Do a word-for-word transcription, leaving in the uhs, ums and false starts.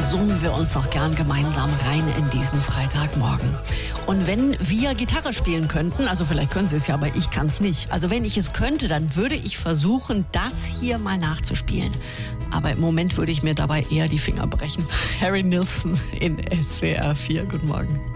summen wir uns doch gern gemeinsam rein in diesen Freitagmorgen. Und wenn wir Gitarre spielen könnten, also vielleicht können Sie es ja, aber ich kann es nicht. Also wenn ich es könnte, dann würde ich versuchen, das hier mal nachzuspielen. Aber im Moment würde ich mir dabei eher die Finger brechen. Harry Nilsson in S W R vier. Guten Morgen.